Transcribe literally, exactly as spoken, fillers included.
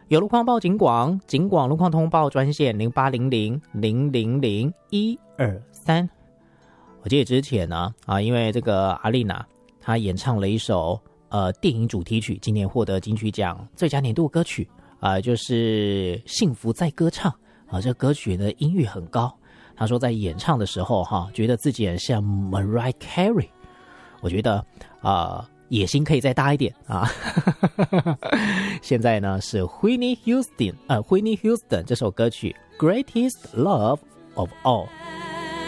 有路况报警广，警广路况通报专线零八零零零零零一二三。我记得之前呢，啊，因为这个阿丽娜她演唱了一首呃电影主题曲，今年获得金曲奖最佳年度歌曲啊、呃，就是《幸福在歌唱》啊，这歌曲的音域很高。她说在演唱的时候哈、啊，觉得自己很像 Mariah Carey。我觉得啊、呃，野心可以再大一点啊。现在呢是 Whitney Houston 呃 Whitney Houston 这首歌曲 Greatest Love of All。